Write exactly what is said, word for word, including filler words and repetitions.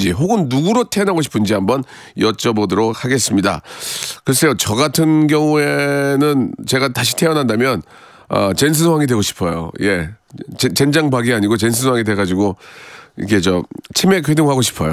싶은지 혹은 누구로 태어나고 싶은지 한번 여쭤보도록 하겠습니다. 글쎄요, 저 같은 경우에는 제가 다시 태어난다면 어, 젠스왕이 되고 싶어요. 예, 젠, 젠장박이 아니고 젠스왕이 돼가지고 이게 저 치맥 회동하고 싶어요.